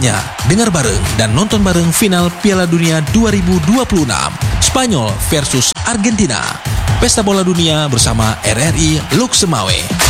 Saatnya dengar bareng dan nonton bareng final Piala Dunia 2026. Spanyol versus Argentina. Pesta bola dunia bersama RRI Lux Semawe.